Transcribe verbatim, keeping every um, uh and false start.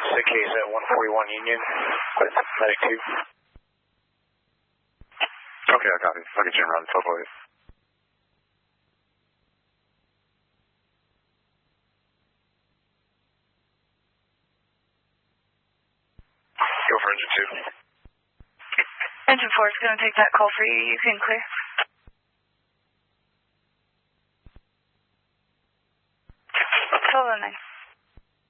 Sick case at one forty-one Union with medic two. Okay, I copy. I'll get you around twelve oh eight. Go for engine two. Engine four is going to take that call for you. You can clear.